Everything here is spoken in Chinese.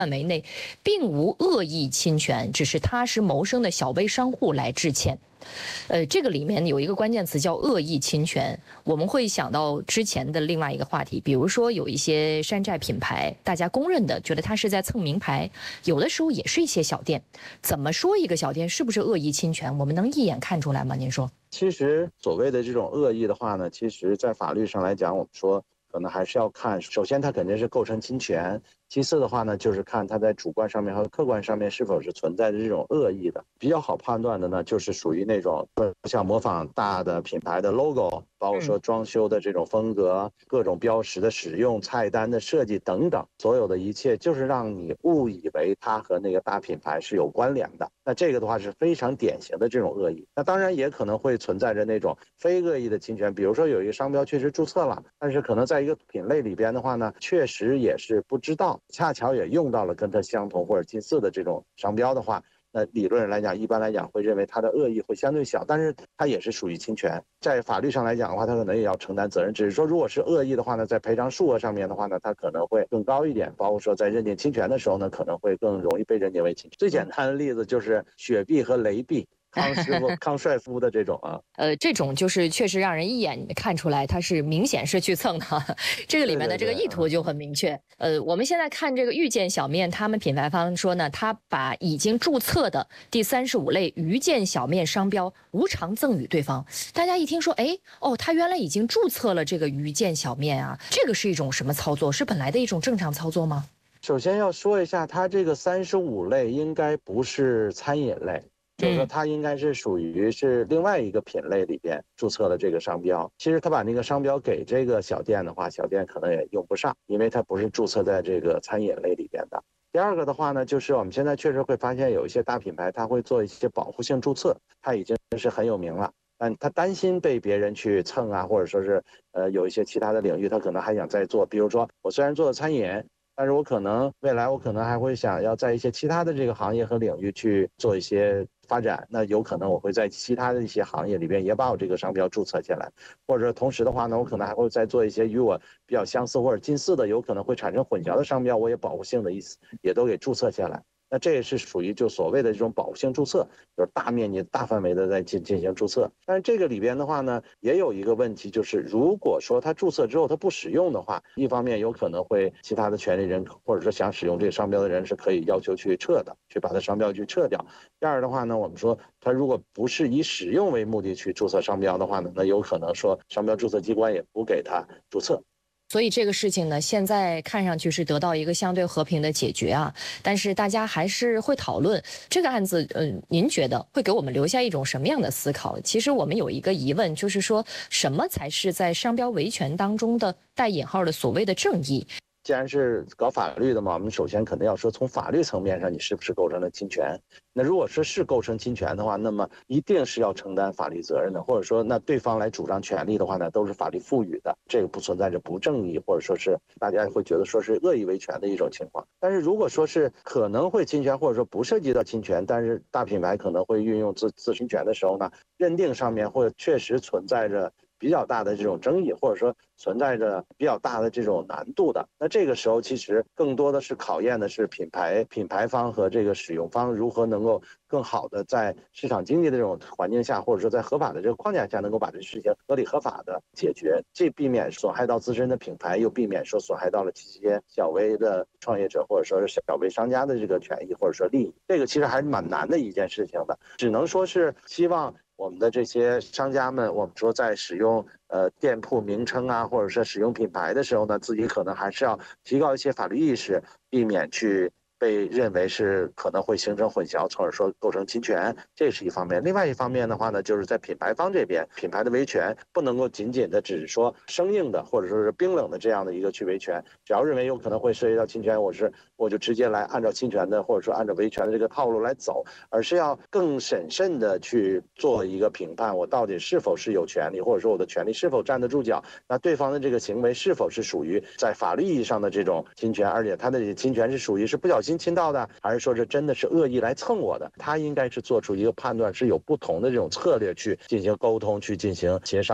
范围内并无恶意侵权，只是踏实谋生的小微商户来致歉。这个里面有一个关键词叫恶意侵权，我们会想到之前的另外一个话题，比如说有一些山寨品牌，大家公认的觉得它是在蹭名牌，有的时候也是一些小店。怎么说一个小店是不是恶意侵权？我们能一眼看出来吗？您说？ 其实所谓的这种恶意的话呢，其实在法律上来讲，我们说可能还是要看，首先它肯定是构成侵权，其次的话呢，就是看它在主观上面和客观上面是否是存在着这种恶意的。比较好判断的呢，就是属于那种像模仿大的品牌的 logo， 包括说装修的这种风格、各种标识的使用、菜单的设计等等，所有的一切就是让你误以为它和那个大品牌是有关联的。那这个的话是非常典型的这种恶意。那当然也可能会存在着那种非恶意的侵权，比如说有一个商标确实注册了，但是可能在一个品类里边的话呢，确实也是不知道，恰巧也用到了跟它相同或者近似的这种商标的话，那理论上来讲，一般来讲会认为它的恶意会相对小，但是它也是属于侵权。在法律上来讲的话，它可能也要承担责任。只是说，如果是恶意的话呢，在赔偿数额上面的话呢，它可能会更高一点。包括说在认定侵权的时候呢，可能会更容易被认定为侵权。最简单的例子就是雪碧和雷碧。康师傅、康帅夫的这种啊， 这种就是确实让人一眼看出来，它是明显是去蹭的，这个里面的这个意图就很明确。我们现在看这个遇见小面，他们品牌方说呢，他把已经注册的第35类遇见小面商标无偿赠与对方。大家一听说，哎，哦，他原来已经注册了这个遇见小面啊，这个是一种什么操作？是本来的一种正常操作吗？ 首先要说一下，它这个35类应该不是餐饮类。就是说，它应该是属于是另外一个品类里边注册了这个商标。其实他把那个商标给这个小店的话，小店可能也用不上，因为它不是注册在这个餐饮类里边的。第二个的话呢，就是我们现在确实会发现有一些大品牌，它会做一些保护性注册，它已经是很有名了，但他担心被别人去蹭啊，或者说是有一些其他的领域，他可能还想再做。比如说，我虽然做了餐饮，但是我可能未来我可能还会想要在一些其他的这个行业和领域去做一些发展，那有可能我会在其他的一些行业里边也把我这个商标注册起来，或者同时的话呢，我可能还会再做一些与我比较相似或者近似的，有可能会产生混淆的商标，我也保护性的意思也都给注册下来。那这也是属于就所谓的这种保护性注册，就是大面积、大范围的在进行注册。但是这个里边的话呢，也有一个问题，就是如果说他注册之后他不使用的话，一方面有可能会其他的权利人或者说想使用这个商标的人是可以要求去撤的，去把它商标去撤掉。第二的话呢，我们说他如果不是以使用为目的去注册商标的话呢，那有可能说商标注册机关也不给他注册。 所以这个事情呢，现在看上去是得到一个相对和平的解决啊，但是大家还是会讨论这个案子。您觉得会给我们留下一种什么样的思考？其实我们有一个疑问，就是说什么才是在商标维权当中的带引号的所谓的正义？ 既然是搞法律的嘛，我们首先肯定要说从法律层面上你是不是构成了侵权。那如果说是构成侵权的话，那么一定是要承担法律责任的，或者说那对方来主张权利的话呢，都是法律赋予的，这个不存在着不正义或者说是大家会觉得说是恶意维权的一种情况。但是如果说是可能会侵权或者说不涉及到侵权，但是大品牌可能会运用自侵权的时候呢，认定上面会确实存在着比较大的这种争议，或者说存在着比较大的这种难度的。那这个时候其实更多的是考验的是品牌方和这个使用方如何能够更好的在市场经济的这种环境下，或者说在合法的这个框架下，能够把这事情合理合法的解决，既避免损害到自身的品牌，又避免说损害到了这些小微的创业者或者说是小微商家的这个权益或者说利益。这个其实还是蛮难的一件事情的，只能说是希望我们的这些商家们，我们说在使用店铺名称啊，或者是使用品牌的时候呢，自己可能还是要提高一些法律意识，避免去被认为是可能会形成混淆，从而说构成侵权，这是一方面。另外一方面的话呢，就是在品牌方这边，品牌的维权不能够仅仅的只是说生硬的或者说是冰冷的这样的一个去维权，只要认为有可能会涉及到侵权，我就直接来按照侵权的或者说按照维权的这个套路来走，而是要更审慎的去做一个评判，我到底是否是有权利，或者说我的权利是否站得住脚，那对方的这个行为是否是属于在法律意义上的这种侵权，而且他的侵权是属于是不小心侵到的，还是说这真的是恶意来蹭我的，他应该是做出一个判断，是有不同的这种策略去进行沟通，去进行协商。